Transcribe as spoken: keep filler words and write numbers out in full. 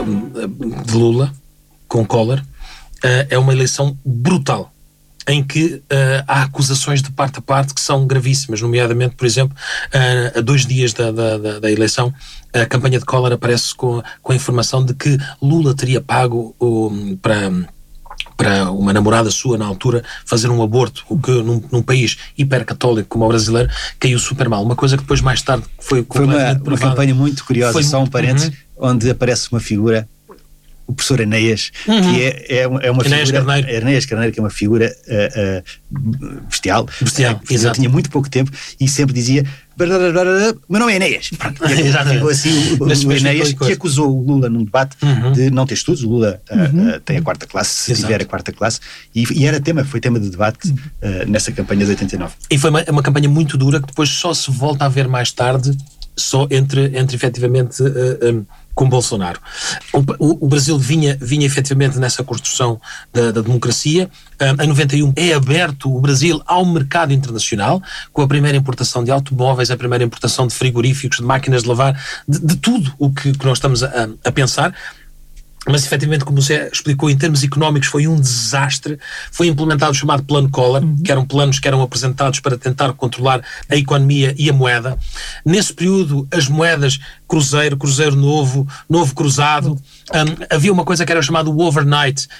uh, de Lula com Collor uh, é uma eleição brutal, em que uh, há acusações de parte a parte que são gravíssimas, nomeadamente, por exemplo, uh, a dois dias da, da, da, da eleição, a campanha de Collor aparece com, com a informação de que Lula teria pago um, para... para uma namorada sua, na altura, fazer um aborto, o que num, num país hipercatólico como o brasileiro, caiu super mal. Uma coisa que depois, mais tarde, foi Foi uma, uma campanha muito curiosa, foi, só um parênteses, uhum. onde aparece uma figura, o professor Enéas, uhum. que é, é, é uma Enéas figura... Carneiro. Enéas Carneiro, que é uma figura uh, uh, bestial. Bestial, uh, ele tinha muito pouco tempo e sempre dizia... Meu nome é Enéas. Ficou assim o, o Enéas, que acusou o Lula num debate uhum. de não ter estudos. O Lula uhum. uh, uh, tem a quarta classe, se Exato. tiver a quarta classe, e, e era tema, foi tema de debate uh, nessa campanha de oitenta e nove. E foi uma, uma campanha muito dura que depois só se volta a ver mais tarde, só entre, entre efetivamente uh, um, com Bolsonaro. O, o, o Brasil vinha, vinha efetivamente nessa construção da, da democracia. Um, em noventa e um é aberto o Brasil ao mercado internacional, com a primeira importação de automóveis, a primeira importação de frigoríficos, de máquinas de lavar, de, de tudo o que, que nós estamos a, a pensar. Mas, efetivamente, como você explicou, em termos económicos foi um desastre. Foi implementado o chamado Plano Collor, uhum. que eram planos que eram apresentados para tentar controlar a economia e a moeda. Nesse período, as moedas cruzeiro, cruzeiro novo, novo cruzado, um, havia uma coisa que era chamado overnight,